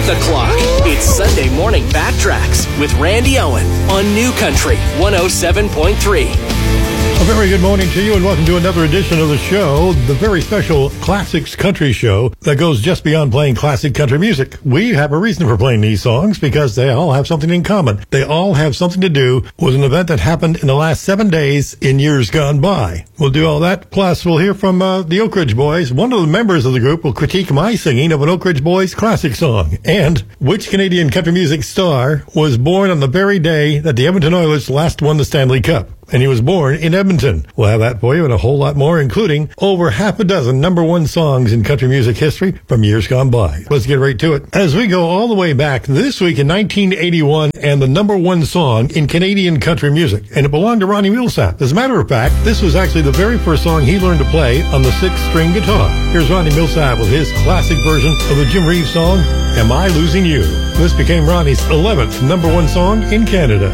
the clock. It's Sunday Morning Backtracks with Randy Owen on New Country 107.3. A very good morning to you and welcome to another edition of the show, the very special Classics Country Show that goes just beyond playing classic country music. We have a reason for playing these songs because they all have something in common. They all have something to do with an event that happened in the last 7 days in years gone by. We'll do all that. Plus, we'll hear from the Oak Ridge Boys. One of the members of the group will critique my singing of an Oak Ridge Boys classic song. And which Canadian country music star was born on the very day that the Edmonton Oilers last won the Stanley Cup? And he was born in Edmonton. We'll have that for you and a whole lot more, including over half a dozen number one songs in country music history from years gone by. Let's get right to it. As we go all the way back this week in 1981 and the number one song in Canadian country music, and it belonged to Ronnie Milsap. As a matter of fact, this was actually the very first song he learned to play on the 6-string guitar. Here's Ronnie Milsap with his classic version of the Jim Reeves song, Am I Losing You? This became Ronnie's 11th number one song in Canada.